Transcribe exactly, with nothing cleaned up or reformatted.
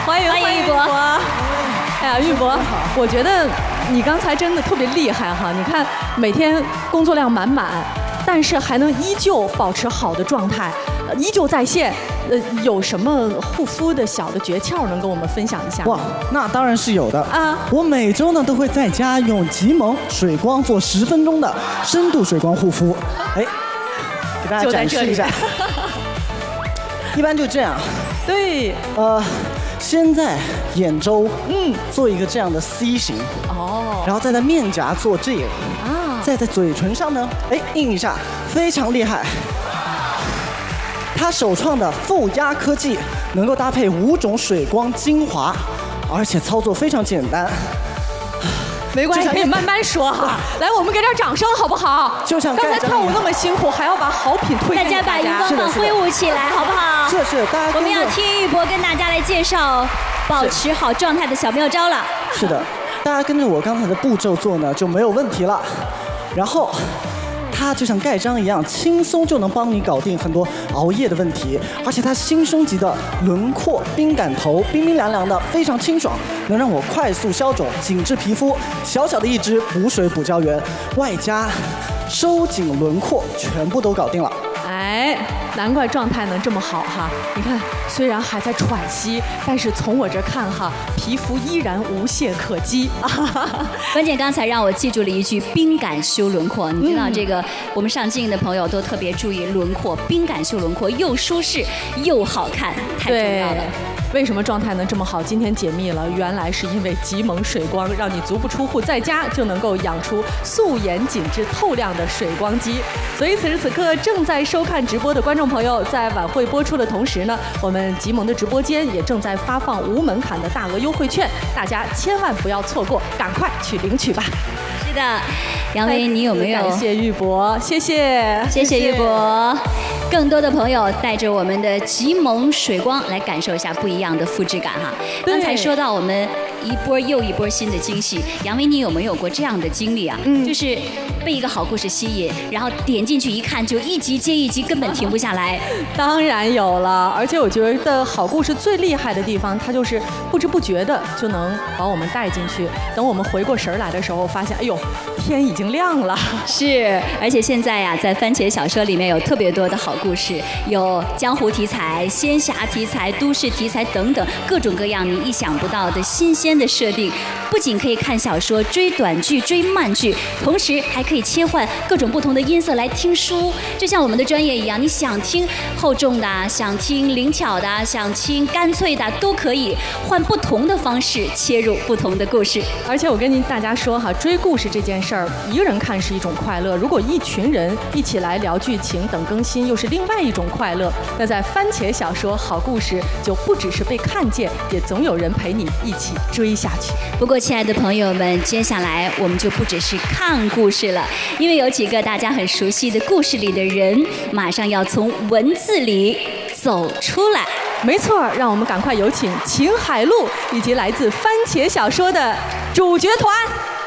欢迎欢迎玉博。 哎呀，玉博，我觉得你刚才真的特别厉害哈！你看每天工作量满满，但是还能依旧保持好的状态，呃依旧在线。呃，有什么护肤的小的诀窍能跟我们分享一下吗？ 哇，那当然是有的啊！ 我每周呢都会在家用极萌水光做十分钟的深度水光护肤。哎，给大家展示一下。一般就这样。 对。 呃，先在眼周嗯做一个这样的 C 型。 哦。 然后再在面颊做这个。啊。再在嘴唇上呢，哎印一下，非常厉害。它首创的负压科技能够搭配五种水光精华，而且操作非常简单。 没关系，可以慢慢说哈。来，我们给点掌声好不好？ 就像刚才跳舞那么辛苦，还要把好品推荐给大家。 大家把荧光棒挥舞起来，好不好？ 是是，大家。 我们要听玉博跟大家来介绍保持好状态的小妙招了。 是的，大家跟着我刚才的步骤做呢，就没有问题了。然后。它就像盖章一样，轻松就能帮你搞定很多熬夜的问题，而且它新升级的轮廓冰感头，冰冰凉凉的，非常清爽，能让我快速消肿、紧致皮肤。小小的一支补水补胶原，外加收紧轮廓，全部都搞定了。 哎，难怪状态能这么好哈！你看，虽然还在喘息，但是从我这看哈，皮肤依然无懈可击。 关键刚才让我记住了一句“冰感修轮廓”，你知道这个，我们上镜的朋友都特别注意轮廓，冰感修轮廓又舒适又好看，太重要了。 为什么状态能这么好？今天解密了，原来是因为极萌水光，让你足不出户，在家就能够养出素颜紧致透亮的水光肌。所以此时此刻正在收看直播的观众朋友，在晚会播出的同时呢，我们极萌的直播间也正在发放无门槛的大额优惠券，大家千万不要错过，赶快去领取吧。 是的，杨威，你有没有？ 感谢玉博，谢谢， 谢谢玉博。更多的朋友带着我们的极萌水光来感受一下不一样的肤质感哈。刚才说到我们一波又一波新的惊喜，杨威，你有没有过这样的经历啊？嗯，就是被一个好故事吸引，然后点进去一看，就一集接一集，根本停不下来。 当然有了，而且我觉得好故事最厉害的地方，它就是不知不觉的就能把我们带进去。等我们回过神来的时候，发现，哎呦，天已经亮了。 是，而且现在呀、啊，在番茄小说里面有特别多的好故事，有江湖题材、仙侠题材、都市题材等等，各种各样你意想不到的新鲜的设定。不仅可以看小说、追短剧、追慢剧，同时还可以切换各种不同的音色来听书，就像我们的专业一样，你想听厚重的，想听灵巧的，想听干脆的，都可以换不同的方式切入不同的故事。 而且我跟您大家说哈，追故事这件事儿，一个人看是一种快乐，如果一群人一起来聊剧情等更新，又是另外一种快乐。那在番茄小说好故事，就不只是被看见，也总有人陪你一起追下去。 不过，亲爱的朋友们，接下来我们就不只是看故事了，因为有几个大家很熟悉的故事里的人，马上要从文字里走出来。 没错，让我们赶快有请秦海璐以及来自番茄小说的主角团。